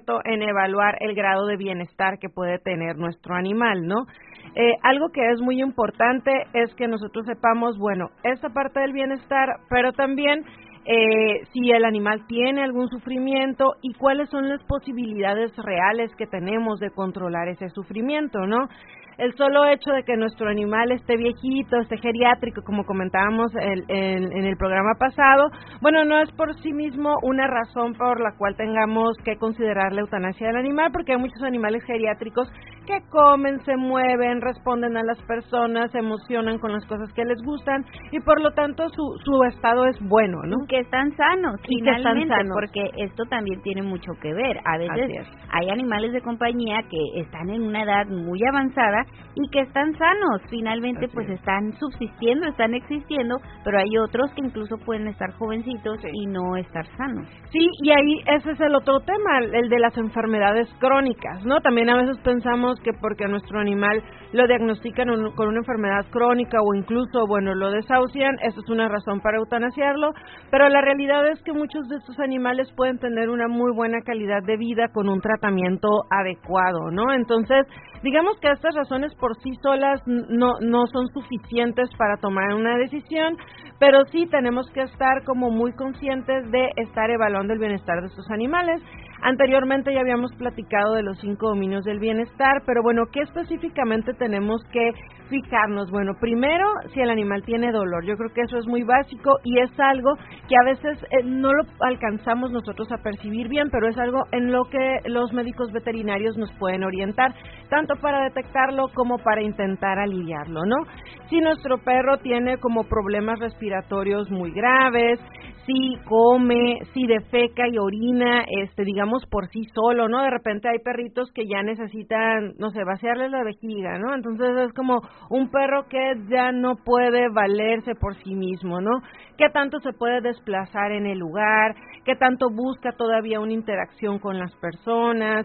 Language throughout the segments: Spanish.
momento en evaluar el grado de bienestar que puede tener nuestro animal, ¿no? Algo que es muy importante es que nosotros sepamos, bueno, esta parte del bienestar, pero también si el animal tiene algún sufrimiento y cuáles son las posibilidades reales que tenemos de controlar ese sufrimiento, ¿no? El solo hecho de que nuestro animal esté viejito, esté geriátrico, como comentábamos en el programa pasado, bueno, no es por sí mismo una razón por la cual tengamos que considerar la eutanasia del animal, porque hay muchos animales geriátricos que comen, se mueven, responden a las personas, se emocionan con las cosas que les gustan y por lo tanto su estado es bueno, ¿no? Y que están sanos, y finalmente, que están sanos. Porque esto también tiene mucho que ver. A veces hay animales de compañía que están en una edad muy avanzada y que están sanos, finalmente pues están subsistiendo, están existiendo, pero hay otros que incluso pueden estar jovencitos y no estar sanos. Sí, y ahí ese es el otro tema, el de las enfermedades crónicas, ¿no? También a veces pensamos que porque a nuestro animal lo diagnostican con una enfermedad crónica o incluso, bueno, lo desahucian, eso es una razón para eutanasiarlo, pero la realidad es que muchos de estos animales pueden tener una muy buena calidad de vida con un tratamiento adecuado, ¿no? Entonces, digamos que estas razones por sí solas no son suficientes para tomar una decisión, pero sí tenemos que estar como muy conscientes de estar evaluando el bienestar de estos animales. Anteriormente ya habíamos platicado de los 5 dominios del bienestar, pero bueno, ¿qué específicamente tenemos que fijarnos? Bueno, primero, si el animal tiene dolor, yo creo que eso es muy básico y es algo que a veces no lo alcanzamos nosotros a percibir bien, pero es algo en lo que los médicos veterinarios nos pueden orientar, tanto para detectarlo como para intentar aliviarlo, ¿no? Si nuestro perro tiene como problemas respiratorios muy graves, si come, si defeca y orina, digamos por sí solo, ¿no? De repente hay perritos que ya necesitan, no sé, vaciarles la vejiga, ¿no? Entonces es como un perro que ya no puede valerse por sí mismo, ¿no? ¿Qué tanto se puede desplazar en el lugar? ¿Qué tanto busca todavía una interacción con las personas?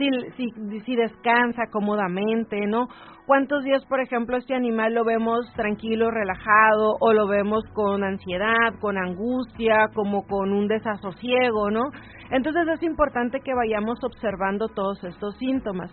Si descansa cómodamente, ¿no? ¿Cuántos días, por ejemplo, este animal lo vemos tranquilo, relajado, o lo vemos con ansiedad, con angustia, como con un desasosiego, ¿no? Entonces es importante que vayamos observando todos estos síntomas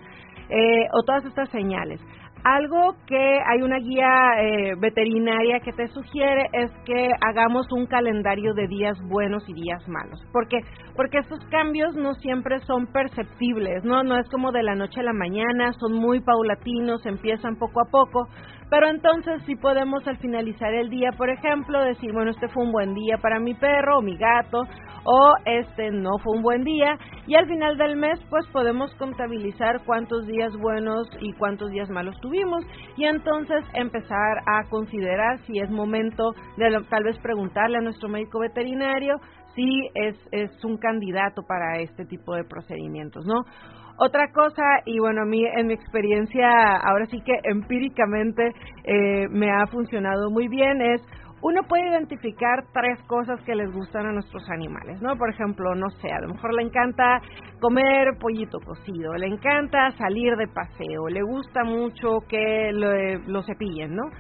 o todas estas señales. Algo que hay una guía veterinaria que te sugiere es que hagamos un calendario de días buenos y días malos. ¿Por qué? Porque estos cambios no siempre son perceptibles, ¿no? No es como de la noche a la mañana, son muy paulatinos, empiezan poco a poco, pero entonces sí podemos al finalizar el día, por ejemplo, decir, bueno, este fue un buen día para mi perro o mi gato, o este no fue un buen día, y al final del mes pues podemos contabilizar cuántos días buenos y cuántos días malos tuvimos, y entonces empezar a considerar si es momento de tal vez preguntarle a nuestro médico veterinario si es un candidato para este tipo de procedimientos, ¿no? Otra cosa, y bueno, a mí en mi experiencia, ahora sí que empíricamente me ha funcionado muy bien, es uno puede identificar 3 cosas que les gustan a nuestros animales, ¿no? Por ejemplo, no sé, a lo mejor le encanta comer pollito cocido, le encanta salir de paseo, le gusta mucho que lo cepillen, ¿no?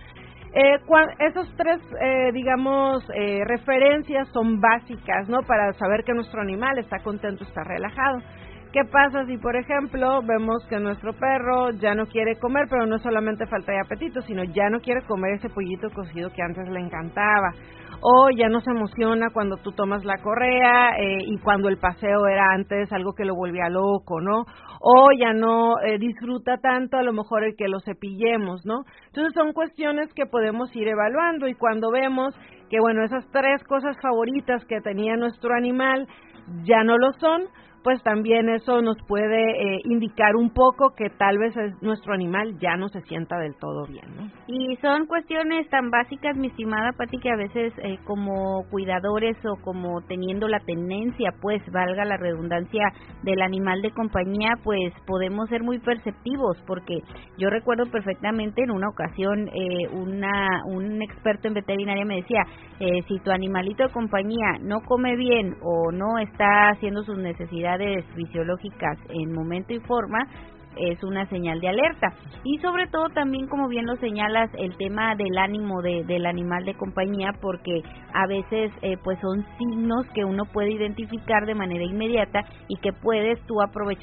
Esos 3, digamos, referencias son básicas, ¿no? Para saber que nuestro animal está contento, está relajado. ¿Qué pasa si, por ejemplo, vemos que nuestro perro ya no quiere comer, pero no es solamente falta de apetito, sino ya no quiere comer ese pollito cocido que antes le encantaba? O ya no se emociona cuando tú tomas la correa y cuando el paseo era antes algo que lo volvía loco, ¿no? O ya no disfruta tanto a lo mejor el que lo cepillemos, ¿no? Entonces son cuestiones que podemos ir evaluando y cuando vemos que, bueno, esas 3 cosas favoritas que tenía nuestro animal ya no lo son, pues también eso nos puede indicar un poco que tal vez nuestro animal ya no se sienta del todo bien, ¿no? Y son cuestiones tan básicas, mi estimada Pati, que a veces como cuidadores o como teniendo la tenencia, pues valga la redundancia, del animal de compañía, pues podemos ser muy perceptivos, porque yo recuerdo perfectamente en una ocasión un experto en veterinaria me decía, si tu animalito de compañía no come bien o no está haciendo sus necesidades fisiológicas en momento y forma, es una señal de alerta. Y sobre todo también, como bien lo señalas, el tema del ánimo del animal de compañía, porque a veces pues son signos que uno puede identificar de manera inmediata y que puedes tú aprovechar